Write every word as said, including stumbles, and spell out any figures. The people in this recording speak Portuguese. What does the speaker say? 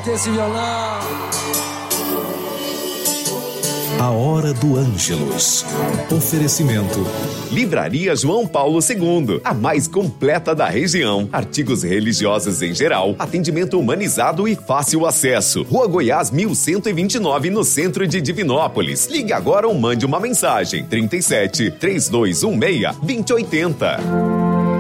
ter esse violão. A Hora do Ângelus. Oferecimento. Livraria João Paulo segundo, a mais completa da região. Artigos religiosos em geral, atendimento humanizado e fácil acesso. Rua Goiás mil cento e vinte e nove, no centro de Divinópolis. Ligue agora ou mande uma mensagem. trinta e sete, três dois um seis, dois zero oito zero.